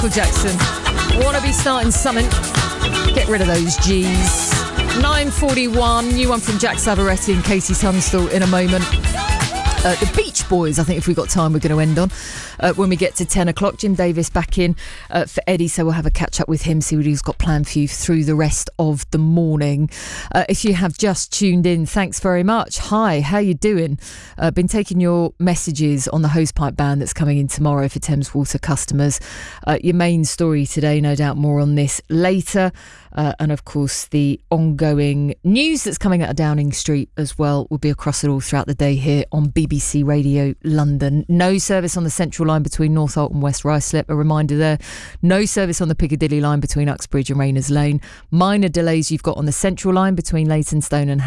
Michael Jackson. Wanna be starting something. Get rid of those G's. 9:41. New one from Jack Savoretti and Katie Tunstall in a moment. The Beach Boys, I think if we've got time, we're going to end on. When we get to 10 o'clock, Jim Davis back in for Eddie, so we'll have a catch-up with him, see what he's got planned for you through the rest of the morning. If you have just tuned in, thanks very much. Hi, how you doing? Been taking your messages on the hosepipe ban that's coming in tomorrow for Thames Water customers. Your main story today, no doubt more on this later. And of course, the ongoing news that's coming out of Downing Street as well will be across it all throughout the day here on BBC Radio London. No service on the Central Line between Northolt and West Ruislip. A reminder there. No service on the Piccadilly Line between Uxbridge and Rayners Lane. Minor delays you've got on the Central Line between Leytonstone and